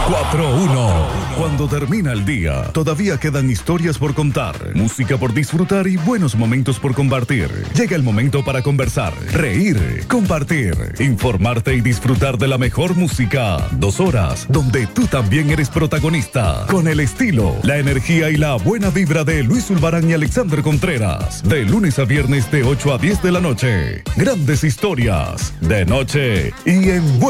4-1. Cuando termina el día, todavía quedan historias por contar, música por disfrutar y buenos momentos por compartir. Llega el momento para conversar, reír, compartir, informarte y disfrutar de la mejor música. 2 horas donde tú también eres protagonista. Con el estilo, la energía y la buena vibra de Luis Ulbarán y Alexander Contreras. De lunes a viernes de 8 a 10 de la noche. Grandes historias de noche y en